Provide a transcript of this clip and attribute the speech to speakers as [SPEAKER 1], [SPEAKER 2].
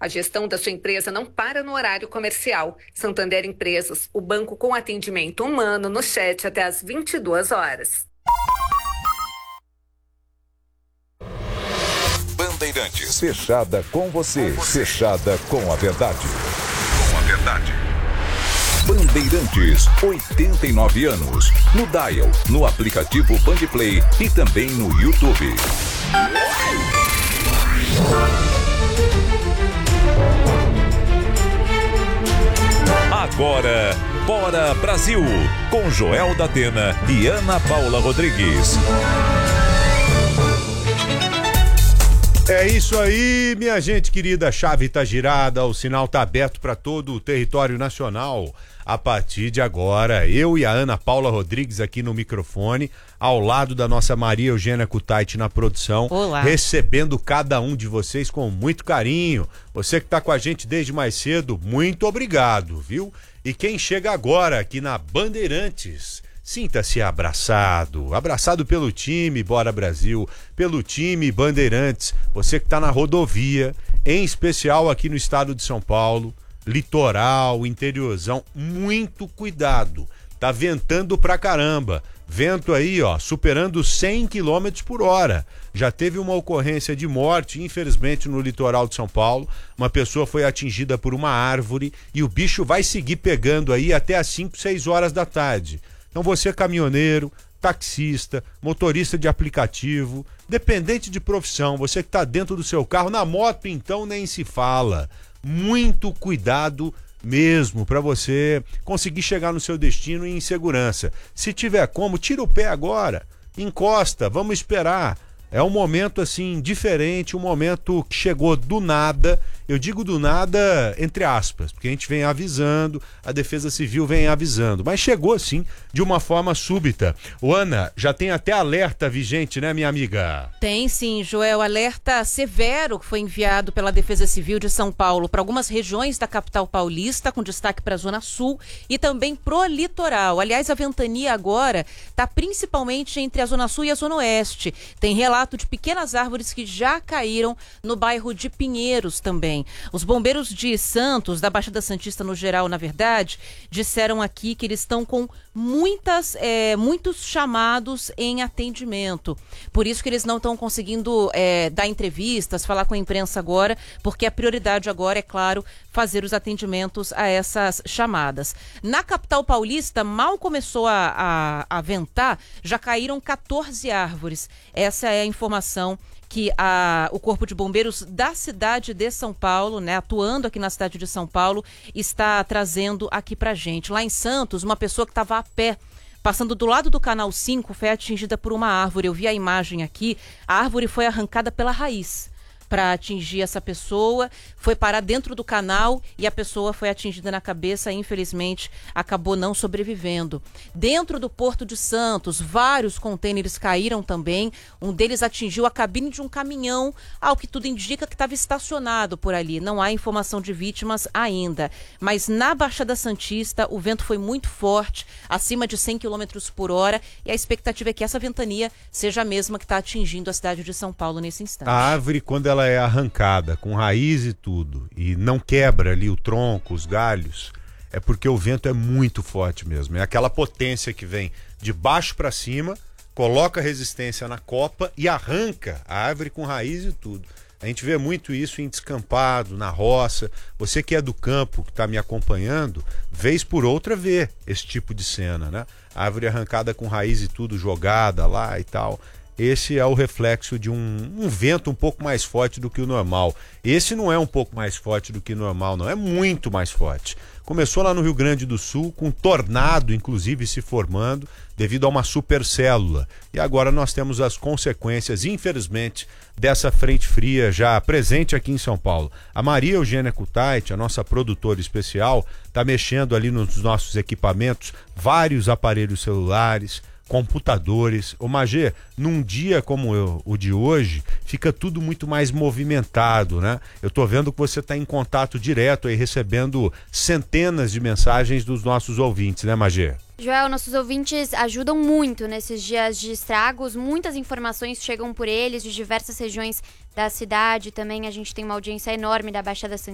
[SPEAKER 1] A gestão da sua empresa não para no horário comercial. Santander Empresas, o banco com atendimento humano no chat até às 22 horas.
[SPEAKER 2] Bandeirantes. Fechada com você. Fechada com a verdade. Com a verdade. Bandeirantes, 89 anos. No dial, no aplicativo Bandplay e também no YouTube. Agora, Bora Brasil, com Joel da Atena e Ana Paula Rodrigues.
[SPEAKER 3] É isso aí, minha gente querida, a chave tá girada, o sinal tá aberto para todo o território nacional. A partir de agora, eu e a Ana Paula Rodrigues aqui no microfone, ao lado da nossa Maria Eugênia Kutaiti na produção.
[SPEAKER 4] Olá.
[SPEAKER 3] Recebendo cada um de vocês com muito carinho. Você que tá com a gente desde mais cedo, muito obrigado, viu? E quem chega agora aqui na Bandeirantes, sinta-se abraçado pelo time Bora Brasil, pelo time Bandeirantes, você que está na rodovia, em especial aqui no estado de São Paulo, litoral, interiorzão, muito cuidado, tá ventando pra caramba, vento aí, ó, superando 100 km por hora. Já teve uma ocorrência de morte, infelizmente, no litoral de São Paulo. Uma pessoa foi atingida por uma árvore e o bicho vai seguir pegando aí até às 5, 6 horas da tarde. Então você caminhoneiro, taxista, motorista de aplicativo, dependente de profissão, você que está dentro do seu carro, na moto então nem se fala. Muito cuidado mesmo para você conseguir chegar no seu destino em segurança. Se tiver como, tira o pé agora, encosta, vamos esperar. É um momento assim diferente, um momento que chegou do nada. Eu digo do nada entre aspas, porque a gente vem avisando, a Defesa Civil vem avisando, mas chegou assim de uma forma súbita. Ana, já tem até alerta vigente, né, minha amiga?
[SPEAKER 4] Tem sim, Joel, alerta severo que foi enviado pela Defesa Civil de São Paulo para algumas regiões da capital paulista, com destaque para a Zona Sul e também pro litoral. Aliás, a ventania agora está principalmente entre a Zona Sul e a Zona Oeste. Tem relato de pequenas árvores que já caíram no bairro de Pinheiros também. Os bombeiros de Santos, da Baixada Santista no geral, na verdade, disseram aqui que eles estão com muitos chamados em atendimento. Por isso que eles não estão conseguindo dar entrevistas, falar com a imprensa agora, porque a prioridade agora é, claro, fazer os atendimentos a essas chamadas. Na capital paulista, mal começou a ventar, já caíram 14 árvores. Essa é a informação que o Corpo de Bombeiros da cidade de São Paulo, né, atuando aqui na cidade de São Paulo, está trazendo aqui pra gente. Lá em Santos, uma pessoa que estava a pé, passando do lado do Canal 5, foi atingida por uma árvore. Eu vi a imagem aqui, a árvore foi arrancada pela raiz para atingir essa pessoa, foi parar dentro do canal e a pessoa foi atingida na cabeça e infelizmente acabou não sobrevivendo. Dentro do Porto de Santos, vários contêineres caíram também, um deles atingiu a cabine de um caminhão, ao que tudo indica que estava estacionado por ali. Não há informação de vítimas ainda, mas na Baixada Santista o vento foi muito forte, acima de 100 km por hora, e a expectativa é que essa ventania seja a mesma que está atingindo a cidade de São Paulo nesse instante.
[SPEAKER 3] A árvore, quando ela é arrancada com raiz e tudo, e não quebra ali o tronco, os galhos, é porque o vento é muito forte mesmo. É aquela potência que vem de baixo para cima, coloca resistência na copa e arranca a árvore com raiz e tudo. A gente vê muito isso em descampado, na roça. Você que é do campo, que está me acompanhando, vez por outra vê esse tipo de cena, né? A árvore arrancada com raiz e tudo, jogada lá e tal. Esse é o reflexo de um vento um pouco mais forte do que o normal. Esse não é um pouco mais forte do que o normal, não. É muito mais forte. Começou lá no Rio Grande do Sul, com tornado, inclusive, se formando, devido a uma supercélula. E agora nós temos as consequências, infelizmente, dessa frente fria já presente aqui em São Paulo. A Maria Eugênia Kutaiti, a nossa produtora especial, está mexendo ali nos nossos equipamentos, vários aparelhos celulares, computadores. Ô Magê, num dia como o de hoje, fica tudo muito mais movimentado, né? Eu tô vendo que você está em contato direto aí, recebendo centenas de mensagens dos nossos ouvintes, né, Magê?
[SPEAKER 5] Joel, nossos ouvintes ajudam muito nesses dias de estragos, muitas informações chegam por eles de diversas regiões da cidade, também a gente tem uma audiência enorme da Baixada Santista.